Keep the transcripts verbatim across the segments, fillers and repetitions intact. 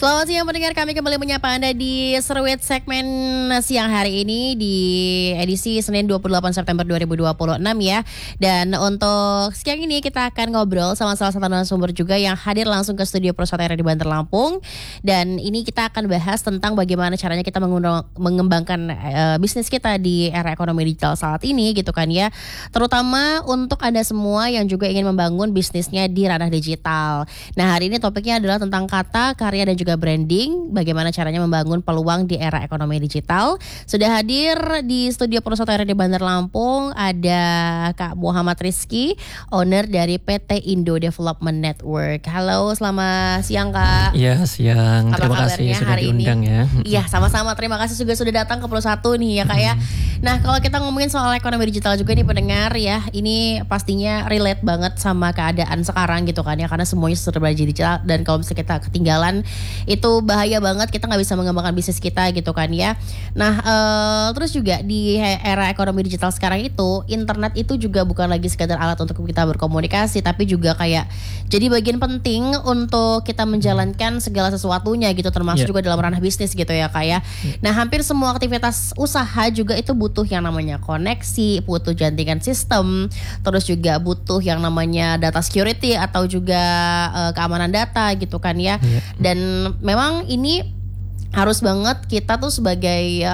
Selamat siang pendengar, kami kembali menyapa Anda di Seruit segmen siang hari ini di edisi Senin dua puluh delapan September dua ribu dua puluh enam ya. Dan untuk siang ini kita akan ngobrol sama salah satu narasumber juga yang hadir langsung ke studio Prosata R di Banter Lampung. Dan ini kita akan bahas tentang bagaimana caranya kita mengundang, mengembangkan uh, bisnis kita di era ekonomi digital saat ini gitu kan ya. Terutama untuk Anda semua yang juga ingin membangun bisnisnya di ranah digital. Nah, hari ini topiknya adalah tentang kata, karya dan juga branding, bagaimana caranya membangun peluang di era ekonomi digital. Sudah hadir di studio Prosata R di Banter Lampung ada Kak Muhammad Rizky, owner dari P T Indo Development Network. Halo, selamat siang Kak. Iya, siang. Apa Terima kasih sudah hari diundang ini? ya. Iya, sama-sama. Terima kasih juga sudah datang ke Pro satu nih ya Kak ya. Nah, kalau kita ngomongin soal ekonomi digital juga nih pendengar ya, ini pastinya relate banget sama keadaan sekarang gitu kan ya, karena semuanya serba digital dan kalau misalnya kita ketinggalan itu bahaya banget, kita nggak bisa mengembangkan bisnis kita gitu kan ya. Nah uh, terus juga di era ekonomi digital sekarang itu, internet itu juga bukan lagi sekedar alat untuk kita berkomunikasi, tapi juga kayak jadi bagian penting untuk kita menjalankan segala sesuatunya gitu, termasuk yeah. juga dalam ranah bisnis gitu ya Kak ya. Yeah. Nah hampir semua aktivitas usaha juga itu butuh yang namanya koneksi, butuh jaringan sistem, terus juga butuh yang namanya data security atau juga uh, keamanan data gitu kan ya. Yeah. Dan memang ini harus banget kita tuh sebagai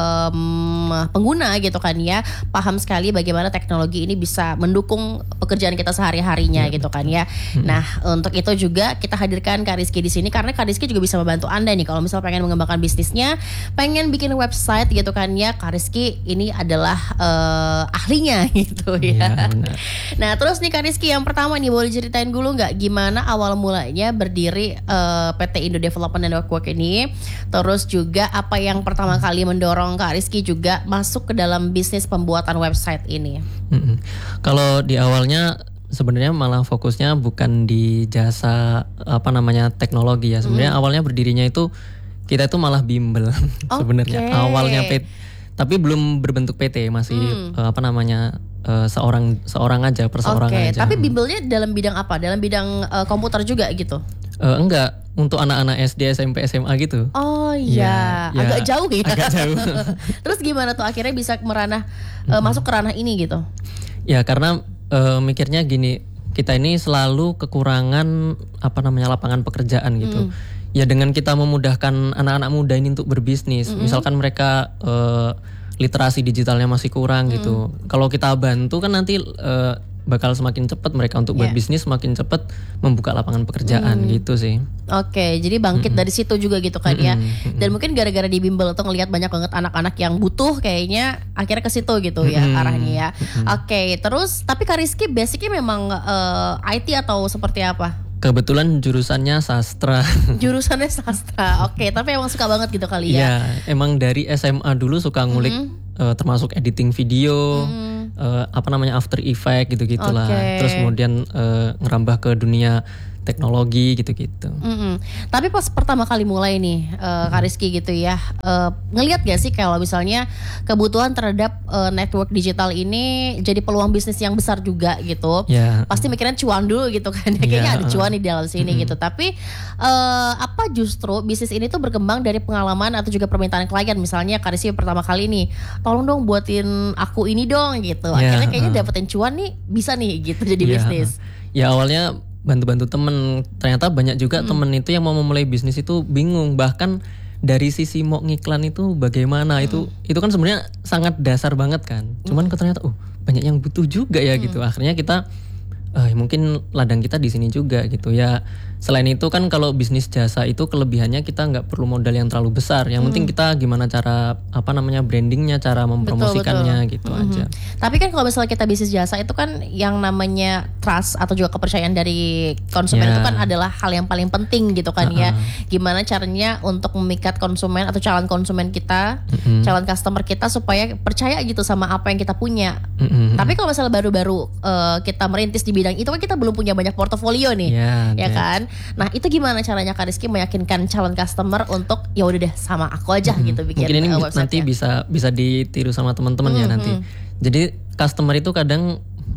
um, pengguna gitu kan ya, paham sekali bagaimana teknologi ini bisa mendukung pekerjaan kita sehari-harinya ya, gitu kan ya. Hmm. Nah untuk itu juga kita hadirkan Kak Rizky di sini karena Kak Rizky juga bisa membantu Anda nih kalau misal pengen mengembangkan bisnisnya, pengen bikin website gitu kan ya. Kak Rizky ini adalah uh, ahlinya gitu ya. Ya nah terus nih Kak Rizky, yang pertama nih boleh ceritain dulu nggak gimana awal mulanya berdiri uh, P T Indo Development Network ini? Terus juga apa yang pertama kali mendorong Kak Rizky juga masuk ke dalam bisnis pembuatan website ini? Mm-hmm. Kalau di awalnya sebenarnya malah fokusnya bukan di jasa apa namanya teknologi ya. Sebenarnya mm. awalnya berdirinya itu kita itu malah bimbel okay. sebenarnya awalnya P T, tapi belum berbentuk P T, masih mm. uh, apa namanya uh, seorang seorang aja perseorangan okay. aja. Tapi bimbelnya dalam bidang apa? Dalam bidang uh, komputer juga gitu? Uh, enggak, untuk anak-anak S D, S M P, S M A gitu. Oh iya, ya, agak ya, jauh ya. Agak jauh. Terus gimana tuh akhirnya bisa meranah uh, masuk ke ranah ini gitu? Ya karena uh, mikirnya gini, kita ini selalu kekurangan apa namanya lapangan pekerjaan gitu. Mm. Ya dengan kita memudahkan anak-anak muda ini untuk berbisnis, mm-hmm. misalkan mereka uh, literasi digitalnya masih kurang mm. gitu. Kalau kita bantu kan nanti uh, bakal semakin cepat mereka untuk yeah. berbisnis, semakin cepat membuka lapangan pekerjaan hmm. gitu sih. Oke, okay, jadi bangkit mm-hmm. dari situ juga gitu kan mm-hmm. ya. Dan mungkin gara-gara di bimbel tuh ngelihat banyak banget anak-anak yang butuh, kayaknya akhirnya ke situ gitu ya mm-hmm. arahnya ya. Mm-hmm. Oke, okay, terus tapi Kak Rizky basicnya memang uh, I T atau seperti apa? Kebetulan jurusannya sastra. Jurusannya sastra, oke. Okay, tapi emang suka banget gitu kali ya? Iya, emang dari S M A dulu suka ngulik mm-hmm. uh, termasuk editing video. Mm-hmm. Uh, apa namanya After Effect gitu-gitulah. Okay. Terus kemudian uh, ngerambah ke dunia teknologi gitu-gitu. Mm-hmm. Tapi pas pertama kali mulai nih uh, Kak Rizky gitu ya, uh, ngelihat gak sih kalau misalnya kebutuhan terhadap uh, network digital ini jadi peluang bisnis yang besar juga gitu? Yeah. Pasti mikirnya cuan dulu gitu kan, kayaknya yeah. ada cuan di dalam sini mm-hmm. gitu. Tapi uh, apa justru bisnis ini tuh berkembang dari pengalaman atau juga permintaan klien? Misalnya Kak Rizky pertama kali nih, tolong dong buatin aku ini dong gitu. Akhirnya yeah. kayaknya dapetin cuan nih, bisa nih gitu jadi yeah. bisnis. Ya awalnya bantu-bantu temen, ternyata banyak juga hmm. temen itu yang mau memulai bisnis itu bingung, bahkan dari sisi mau ngiklan itu bagaimana hmm. itu itu kan sebenarnya sangat dasar banget kan, cuman hmm. ternyata oh banyak yang butuh juga ya hmm. gitu, akhirnya kita eh, mungkin ladang kita di sini juga gitu ya. Selain itu kan kalau bisnis jasa itu kelebihannya kita nggak perlu modal yang terlalu besar. Yang hmm. penting kita gimana cara apa namanya brandingnya, cara mempromosikannya betul, betul. gitu mm-hmm. aja. Tapi kan kalau misalnya kita bisnis jasa itu kan yang namanya trust atau juga kepercayaan dari konsumen yeah. itu kan adalah hal yang paling penting gitu kan uh-uh. ya. Gimana caranya untuk memikat konsumen atau calon konsumen kita, mm-hmm. calon customer kita supaya percaya gitu sama apa yang kita punya. Mm-hmm. Tapi kalau misalnya baru-baru uh, kita merintis di bidang itu kan kita belum punya banyak portofolio nih, yeah, ya okay. kan. Nah itu gimana caranya Kak Rizky meyakinkan calon customer untuk ya udah deh sama aku aja hmm. gitu bikin mungkin ini uh, nanti bisa bisa ditiru sama teman-teman hmm, ya nanti. Hmm. Jadi customer itu kadang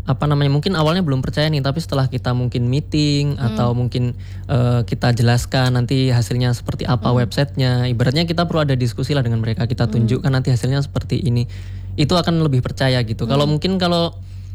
apa namanya mungkin awalnya belum percaya nih, tapi setelah kita mungkin meeting hmm. atau mungkin uh, kita jelaskan nanti hasilnya seperti apa hmm. websitenya, ibaratnya kita perlu ada diskusi lah dengan mereka, kita tunjukkan hmm. nanti hasilnya seperti ini, itu akan lebih percaya gitu. Hmm. Kalau mungkin kalau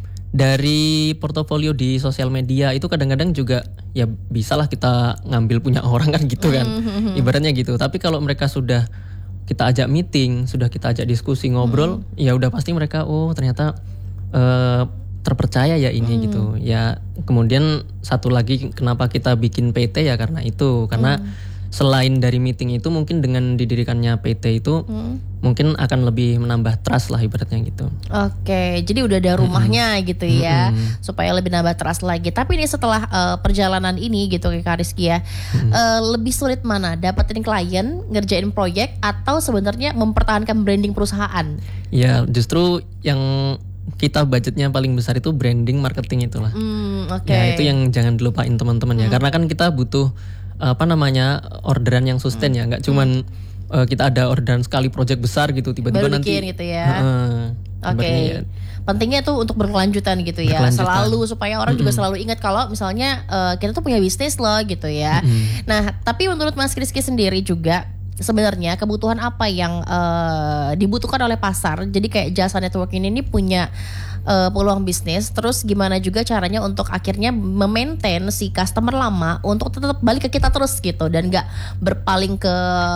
dari portofolio di sosial media itu kadang-kadang juga ya bisalah kita ngambil punya orang kan gitu kan, hmm. ibaratnya gitu. Tapi kalau mereka sudah kita ajak meeting, sudah kita ajak diskusi ngobrol, hmm. ya udah pasti mereka oh ternyata uh, terpercaya ya ini hmm. gitu ya. Kemudian satu lagi kenapa kita bikin P T ya karena itu, karena hmm. selain dari meeting itu mungkin dengan didirikannya P T itu hmm. mungkin akan lebih menambah trust lah ibaratnya gitu. Oke, jadi udah ada rumahnya hmm. gitu ya, hmm. supaya lebih nambah trust lagi. Tapi ini setelah uh, perjalanan ini gitu Kak Rizky ya, hmm. uh, lebih sulit mana dapetin klien, ngerjain proyek, atau sebenarnya mempertahankan branding perusahaan? Ya justru yang kita budgetnya paling besar itu branding marketing itulah. Mm, okay. Ya itu yang jangan dilupain teman-teman ya. Mm. Karena kan kita butuh apa namanya orderan yang sustain mm. ya. Nggak cuman mm. uh, kita ada orderan sekali project besar gitu tiba-tiba baru nanti. Gitu ya. Uh, Oke. Okay. Ya. Pentingnya tuh untuk berkelanjutan gitu ya. Berkelanjutan. Selalu supaya orang mm-hmm. juga selalu ingat kalau misalnya uh, kita tuh punya bisnis loh gitu ya. Mm-hmm. Nah tapi menurut Mas Rizky sendiri juga, sebenarnya kebutuhan apa yang uh, dibutuhkan oleh pasar? Jadi kayak jasa networking ini punya uh, peluang bisnis. Terus gimana juga caranya untuk akhirnya memaintain si customer lama untuk tetap balik ke kita terus gitu, dan nggak berpaling ke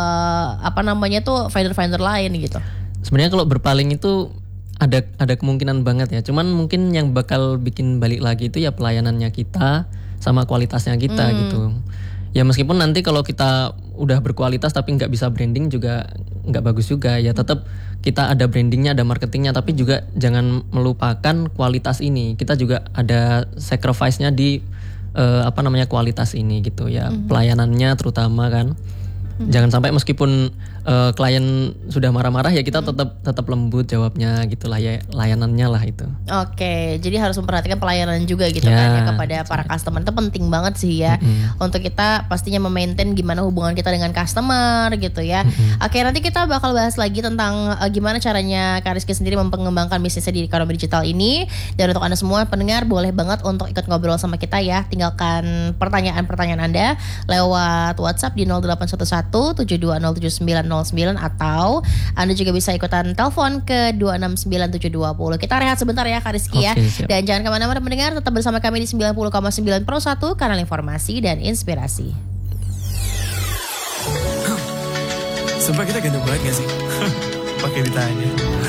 apa namanya tuh vendor-vendor lain gitu. Sebenarnya kalau berpaling itu ada ada kemungkinan banget ya. Cuman mungkin yang bakal bikin balik lagi itu ya pelayanannya kita sama kualitasnya kita hmm. gitu. Ya meskipun nanti kalau kita udah berkualitas tapi nggak bisa branding juga nggak bagus juga ya. Tetap kita ada brandingnya, ada marketingnya, tapi juga jangan melupakan kualitas ini. Kita juga ada sacrifice-nya di uh, apa namanya kualitas ini gitu ya. Mm-hmm. Pelayanannya terutama kan. Mm-hmm. Jangan sampai meskipun uh, klien sudah marah-marah ya kita mm-hmm. tetap tetap lembut jawabnya gitulah ya, layanannya lah itu. Oke, jadi harus memperhatikan pelayanan juga gitu ya, kan ya kepada para customer. Itu penting banget sih ya. Mm-hmm. Untuk kita pastinya memaintain gimana hubungan kita dengan customer gitu ya. Mm-hmm. Oke, nanti kita bakal bahas lagi tentang uh, gimana caranya Kak Rizky sendiri mengembangkan bisnisnya di ekonomi digital ini. Dan untuk Anda semua pendengar boleh banget untuk ikut ngobrol sama kita ya. Tinggalkan pertanyaan-pertanyaan Anda lewat WhatsApp di nol delapan satu satu tujuh dua nol tujuh sembilan nol sembilan, atau Anda juga bisa ikutan telepon ke dua enam sembilan tujuh dua nol. Kita rehat sebentar ya Kak Rizky ya. Siap. Dan jangan kemana-mana mendengar, tetap bersama kami di sembilan puluh koma sembilan Pro satu, kanal informasi dan inspirasi. Sumpah kita ganteng banget gak sih? Pakai ditanya.